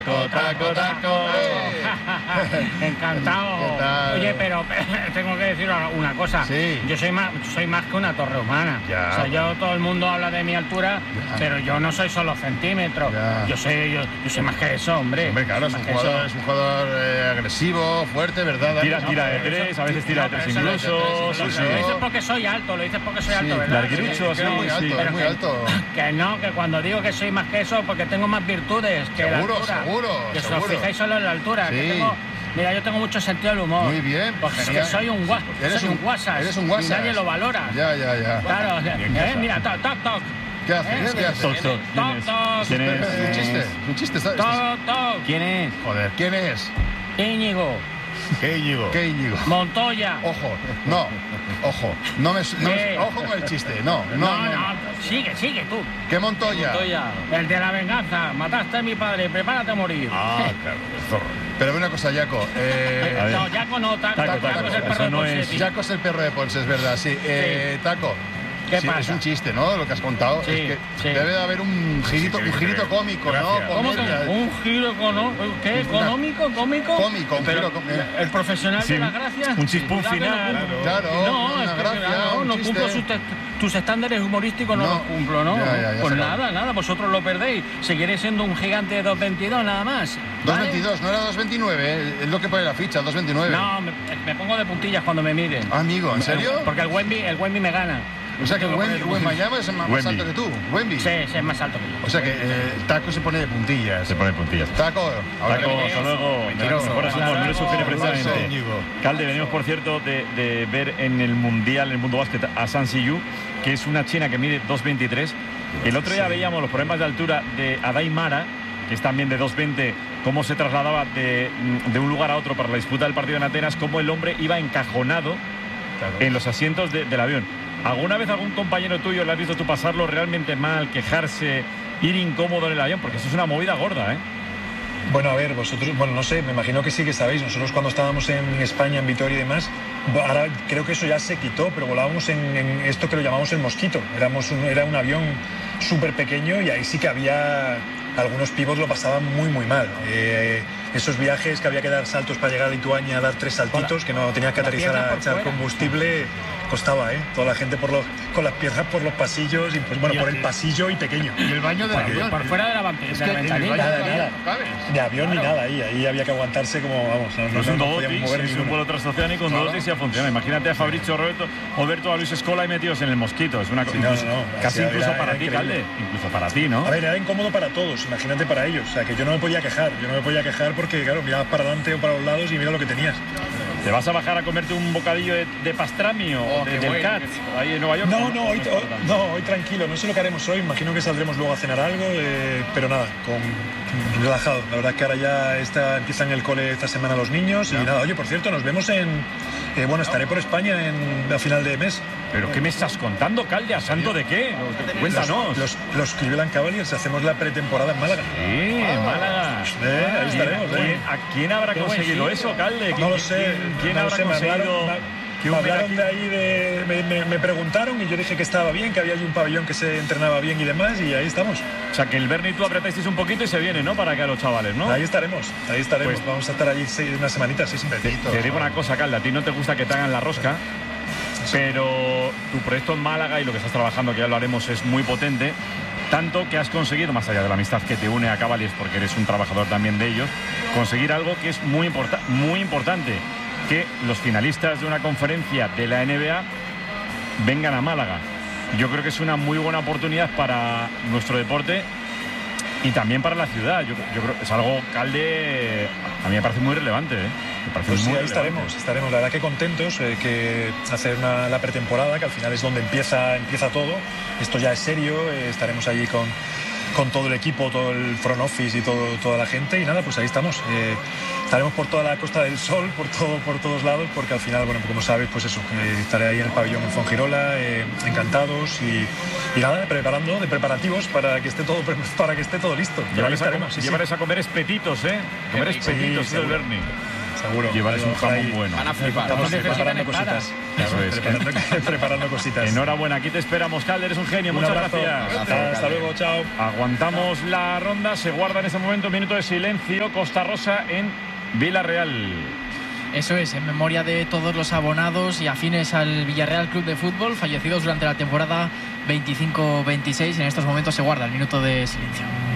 Taco. Encantado. ¿Qué tal? Oye, pero tengo que decir una cosa. Sí. Yo soy más que una torre humana. Ya. O sea, todo el mundo habla de mi altura, Ya. pero yo no soy solo centímetros. Ya. Yo soy más que eso, hombre. Hombre, claro, es un jugador agresivo, fuerte, ¿verdad? Dani? Tira de tres, a veces tira de tres incluso. sí, sí. Lo dices porque soy alto, ¿verdad? Larguirucho, Sí, es muy alto, Pero es muy que- alto. Que no, que cuando digo que soy más que eso, porque tengo más virtudes que la Seguro, altura. seguro, Que os seguro. fijáis solo en la altura. Sí. Que tengo, mira, yo tengo mucho sentido del humor. Muy bien, Porque es genial. que soy un WhatsApp. Eres un WhatsApp. WhatsApp. Y nadie lo valora. Ya. Claro, mira, toc. ¿Qué haces? ¿Qué haces? Toc, toc. Toc. ¿Quién es? Es un chiste, es un chiste. Toc. ¿Quién es? Joder, ¿quién es? Íñigo. ¿Qué Íñigo? Montoya. Ojo, no, ojo con el chiste, no. Sigue tú. ¿Qué Montoya? El de la venganza. Mataste a mi padre, prepárate a morir. Claro, el zorro. Pero ve una cosa, Jaco. A ver. No, Jaco no, Taco. Taco, Jaco es el perro eso de no es- Ponseti. Jaco es el perro de Ponce, es verdad, sí. Taco. ¿Qué Sí, pasa? es un chiste, ¿no? Lo que has contado. Sí, Es que sí. debe de haber un girito cómico, Gracias. ¿no? ¿Cómo que Comedia. un giro económico? ¿Qué? ¿Económico? ¿Cómico? Cómico, un Pero giro cómico. el profesional Sí, de las gracias. un chispún cuidado que no final. cumplo. Claro, No, una es que gracia, claro, un no chiste. cumplo tus estándares humorísticos, no No. los cumplo, ¿no? Ya, Pues se nada, vosotros lo perdéis. Seguiré siendo un gigante de 2,22 nada más. ¿vale? 2.22, no era 2.29, es lo que pone la ficha, 2.29. No, me pongo de puntillas cuando me miden. Amigo, ¿en serio? Porque el Wemby me gana. O sea que Tengo Wemby poner- Mayama es más Wemby. alto que tú. Wemby. Sí, es más alto que yo. O sea que Taco se pone de puntillas. Se pone puntillas. Taco, ahora Taco, que- hasta luego. Mentiroso. Mejores humor, no le sugiere precisamente. Íñigo. Calde, venimos por cierto de ver en el Mundial, en el Mundo Básquet, a San Siyu, que es una china que mide 2,23. El otro día veíamos los problemas de altura de Adai Mara, que es también de 2,20, cómo se trasladaba de un lugar a otro para la disputa del partido en Atenas, cómo el hombre iba encajonado en los asientos del avión. ¿Alguna vez algún compañero tuyo le has visto tú pasarlo realmente mal, quejarse, ir incómodo en el avión? Porque eso es una movida gorda, ¿eh? Bueno, a ver, vosotros, bueno, no sé, me imagino que sí que sabéis. Nosotros cuando estábamos en España, en Vitoria y demás, ahora creo que eso ya se quitó, pero volábamos en esto que lo llamamos el Mosquito. Era un avión súper pequeño y ahí sí que había... Algunos pibos lo pasaban muy mal. Esos viajes que había que dar saltos para llegar a Lituania, dar 3 saltitos, que no tenías que con las aterrizar piernas a por echar fuera. combustible, costaba, ¿eh? Toda la gente con las piernas por los pasillos y pues bueno, por el pasillo y pequeño. Y el baño del avión. Por fuera de la Es que en el ventanilla. baño del nada. avión no cabes. De avión ni nada ahí había que aguantarse como, vamos, no Es un nos podíamos Dodotis, mover es un ninguno. vuelo transoceánico, un Dodotis ya funciona. Imagínate a Fabricio Roberto, a Luis Escola y metidos en el Mosquito. Es una cosa Sí, no, casi era incluso para ti, increíble. Calde. Incluso para ti, ¿no? A ver, era incómodo para todos, imagínate para ellos. O sea, que yo no me podía quejar. Yo no me podía quejar porque, claro, mirabas para adelante o para los lados y mira lo que tenías. ¿Te vas a bajar a comerte un bocadillo de pastrami o qué del bueno, Cat ahí en Nueva York? Hoy tranquilo. No sé lo que haremos hoy. Imagino que saldremos luego a cenar algo, pero nada, relajado. La verdad es que ahora ya empiezan el cole esta semana los niños y nada. Oye, por cierto, nos vemos estaré por España a final de mes. ¿Pero qué me estás contando, Calde? ¿A santo de qué? Cuéntanos. Los Cleveland Cavaliers, hacemos la pretemporada en Málaga. Sí, en Málaga. Ahí estaremos. ¿A quién habrá conseguido eso, Calde? No lo sé. ¿Quién no lo habrá sé, conseguido que me un hablaron de ahí, me preguntaron y yo dije que estaba bien, que había allí un pabellón que se entrenaba bien y demás, y ahí estamos. O sea, que el Berni y tú apretasteis un poquito y se viene, ¿no? Para que a los chavales, ¿no? Ahí estaremos. Pues- Vamos a estar allí unas semanitas, sí. Te digo una cosa, Calde, a ti no te gusta que te hagan la rosca, pero tu proyecto en Málaga y lo que estás trabajando, que ya lo haremos, es muy potente. Tanto que has conseguido, más allá de la amistad que te une a Cavaliers, porque eres un trabajador también de ellos, conseguir algo que es muy importante, que los finalistas de una conferencia de la NBA vengan a Málaga. Yo creo que es una muy buena oportunidad para nuestro deporte y también para la ciudad. Yo creo que es algo, Calde, a mí me parece muy relevante, ¿eh? Me parece Pues sí, muy ahí relevante. estaremos. La verdad que contentos que hacer la pretemporada, que al final es donde empieza todo. Esto ya es serio, estaremos allí con todo el equipo, todo el front office y toda la gente. Y nada, pues ahí estamos. Estaremos por toda la Costa del Sol, por todos lados, porque al final, bueno, como sabes, pues eso, estaré ahí en el pabellón en Fongirola, encantados y nada, de preparativos para que esté todo listo. Pero ahí estaremos, sí. Llevarles a comer espetitos, ¿eh? Comer espetitos, Sí, del seguro. Berni. Seguro. Llevarles un jamón bueno. Van a flipar. Estamos No necesitan preparando cositas. Eso es. Preparando cositas. Enhorabuena, aquí te esperamos, Calder, eres un genio. Muchas abrazo. gracias. Hasta luego, chao. Aguantamos la ronda, se guarda en ese momento un minuto de silencio. Costa Rosa en Villarreal. Eso es, en memoria de todos los abonados y afines al Villarreal Club de Fútbol, fallecidos durante la temporada 25-26. En estos momentos se guarda el minuto de silencio.